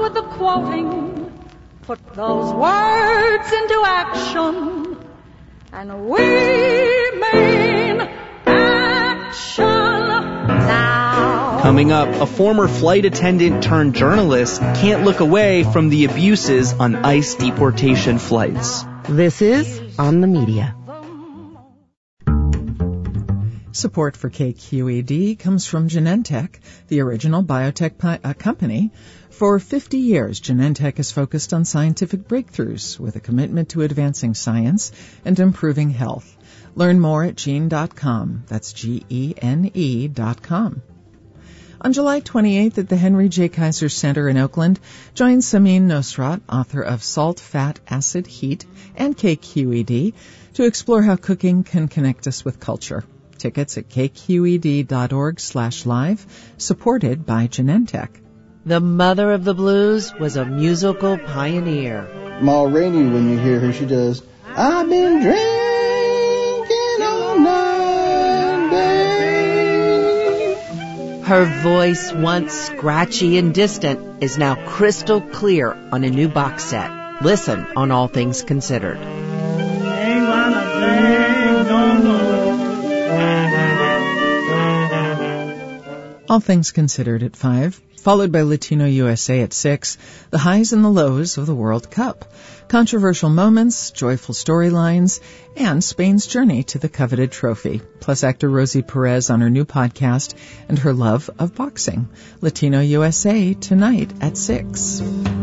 with the quoting, put those words into action, and we mean action now. Coming up, a former flight attendant turned journalist can't look away from the abuses on ICE deportation flights. This is On the Media. Support for KQED comes from Genentech, the original biotech company. For 50 years, Genentech has focused on scientific breakthroughs with a commitment to advancing science and improving health. Learn more at gene.com. That's GENE.com. On July 28th at the Henry J. Kaiser Center in Oakland, join Samin Nosrat, author of Salt, Fat, Acid, Heat, and KQED, to explore how cooking can connect us with culture. Tickets at kqed.org/live, supported by Genentech. The mother of the blues was a musical pioneer. Ma Rainey, when you hear her, she does, I've been drinking all night, babe. Her voice, once scratchy and distant, is now crystal clear on a new box set. Listen on All Things Considered. Ain't gonna drink no more. All Things Considered at 5, followed by Latino USA at 6, the highs and the lows of the World Cup, controversial moments, joyful storylines, and Spain's journey to the coveted trophy, plus actor Rosie Perez on her new podcast and her love of boxing. Latino USA tonight at 6.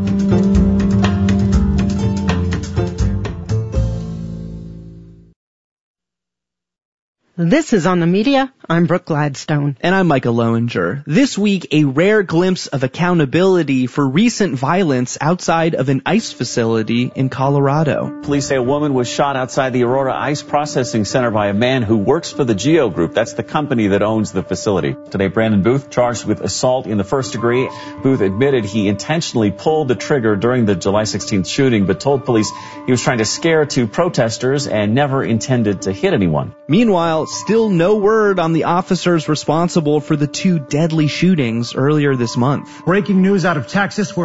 This is On the Media. I'm Brooke Gladstone. And I'm Micah Lowinger. This week, a rare glimpse of accountability for recent violence outside of an ICE facility in Colorado. Police say a woman was shot outside the Aurora Ice Processing Center by a man who works for the Geo Group. That's the company that owns the facility. Today, Brandon Booth charged with assault in the first degree. Booth admitted he intentionally pulled the trigger during the July 16th shooting, but told police he was trying to scare two protesters and never intended to hit anyone. Meanwhile, still no word on the officers responsible for the two deadly shootings earlier this month. Breaking news out of Texas, where